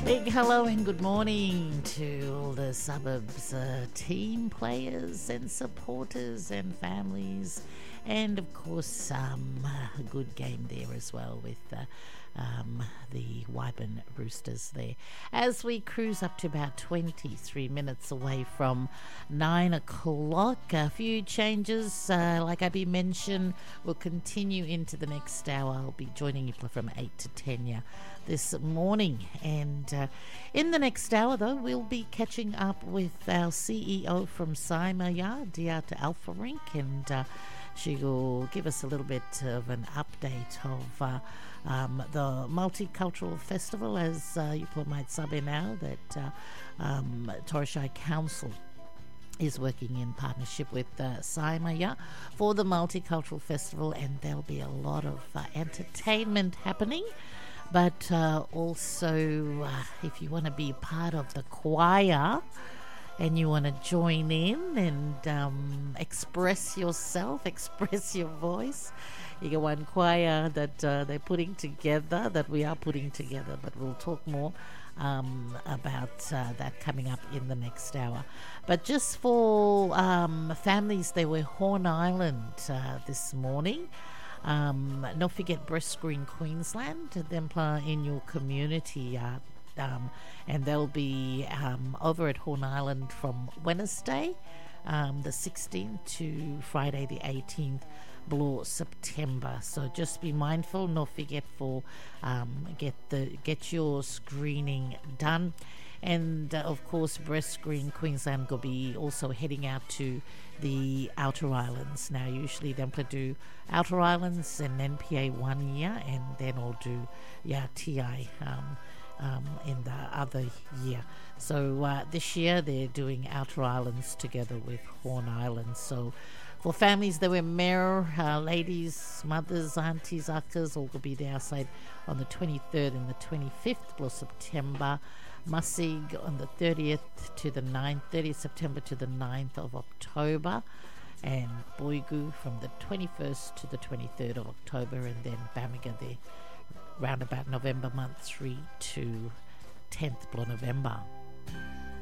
Big hello and good morning to all the suburbs team players and supporters and families, and of course a good game there as well with the Wyburn Roosters there. As we cruise up to about 23 minutes away from 9 o'clock, a few changes, like Abby mentioned, will continue into the next hour. I'll be joining you from 8 to 10 this morning, and in the next hour though we'll be catching up with our CEO from Saimaya, Diata Alpha-Rink, and she will give us a little bit of an update of the Multicultural Festival, as you might sub in now, that Torreshire Council is working in partnership with Saimaya for the Multicultural Festival, and there'll be a lot of entertainment happening. But also, if you want to be part of the choir and you want to join in and express yourself, express your voice, you get one choir that they're putting together, that we are putting together, but we'll talk more about that coming up in the next hour. But just for families, there were Horn Island this morning. Don't forget Breast Screen Queensland, them in your community, and they'll be over at Horn Island from Wednesday the 16th to Friday the 18th below September. So just be mindful, not forget for get your screening done. And of course, Breast Screen Queensland will be also heading out to the Outer Islands. Now usually them do Outer Islands and NPA 1 year, and then I'll do TI in the other year. So this year they're doing Outer Islands together with Horn Islands. So for families, there were mayor, ladies, mothers, aunties, uncles, all will be there outside on the 23rd and the 25th of September. Musig on the 30th September to the 9th of October, and Boigu from the 21st to the 23rd of October, and then Bamaga there round about November month 3 to 10th of November.